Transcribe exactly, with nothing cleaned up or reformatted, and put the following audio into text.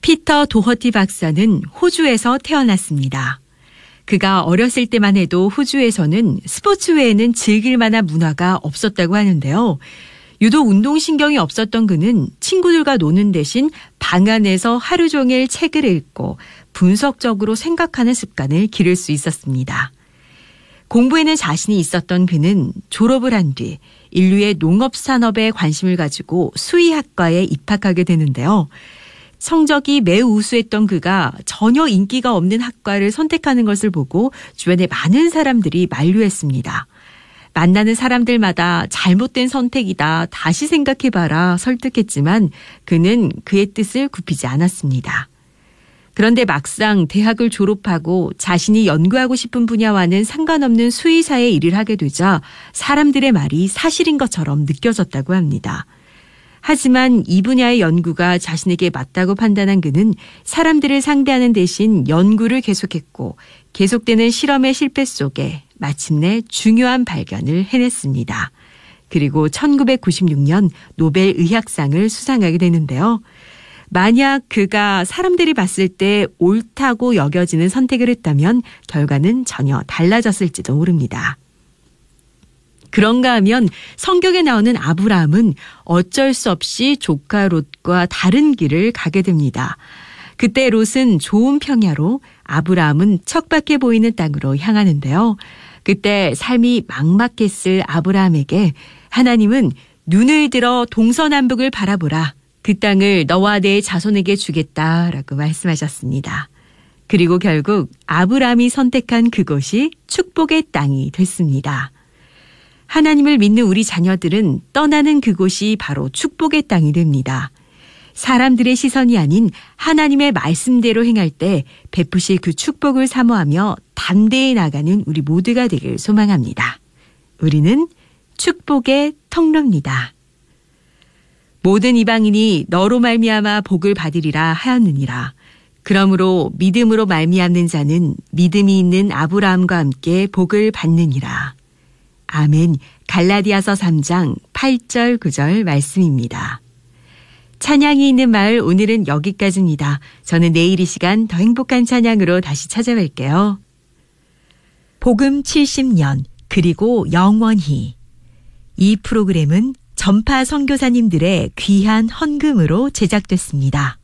피터 도허티 박사는 호주에서 태어났습니다. 그가 어렸을 때만 해도 호주에서는 스포츠 외에는 즐길 만한 문화가 없었다고 하는데요. 유독 운동신경이 없었던 그는 친구들과 노는 대신 방 안에서 하루 종일 책을 읽고 분석적으로 생각하는 습관을 기를 수 있었습니다. 공부에는 자신이 있었던 그는 졸업을 한 뒤 인류의 농업산업에 관심을 가지고 수의학과에 입학하게 되는데요. 성적이 매우 우수했던 그가 전혀 인기가 없는 학과를 선택하는 것을 보고 주변의 많은 사람들이 만류했습니다. 만나는 사람들마다 잘못된 선택이다, 다시 생각해봐라 설득했지만 그는 그의 뜻을 굽히지 않았습니다. 그런데 막상 대학을 졸업하고 자신이 연구하고 싶은 분야와는 상관없는 수의사의 일을 하게 되자 사람들의 말이 사실인 것처럼 느껴졌다고 합니다. 하지만 이 분야의 연구가 자신에게 맞다고 판단한 그는 사람들을 상대하는 대신 연구를 계속했고 계속되는 실험의 실패 속에 마침내 중요한 발견을 해냈습니다. 그리고 천구백구십육 년 노벨 의학상을 수상하게 되는데요. 만약 그가 사람들이 봤을 때 옳다고 여겨지는 선택을 했다면 결과는 전혀 달라졌을지도 모릅니다. 그런가 하면 성경에 나오는 아브라함은 어쩔 수 없이 조카 롯과 다른 길을 가게 됩니다. 그때 롯은 좋은 평야로 아브라함은 척박해 보이는 땅으로 향하는데요. 그때 삶이 막막했을 아브라함에게 하나님은 눈을 들어 동서남북을 바라보라. 그 땅을 너와 내 자손에게 주겠다라고 말씀하셨습니다. 그리고 결국 아브라함이 선택한 그곳이 축복의 땅이 됐습니다. 하나님을 믿는 우리 자녀들은 떠나는 그곳이 바로 축복의 땅이 됩니다. 사람들의 시선이 아닌 하나님의 말씀대로 행할 때 베푸실 그 축복을 사모하며 담대히 나가는 우리 모두가 되길 소망합니다. 우리는 축복의 통로입니다. 모든 이방인이 너로 말미암아 복을 받으리라 하였느니라. 그러므로 믿음으로 말미암는 자는 믿음이 있는 아브라함과 함께 복을 받느니라. 아멘. 갈라디아서 삼 장 팔 절 구 절 말씀입니다. 찬양이 있는 마을 오늘은 여기까지입니다. 저는 내일 이 시간 더 행복한 찬양으로 다시 찾아뵐게요. 복음 칠십 년 그리고 영원히. 이 프로그램은 전파 선교사님들의 귀한 헌금으로 제작됐습니다.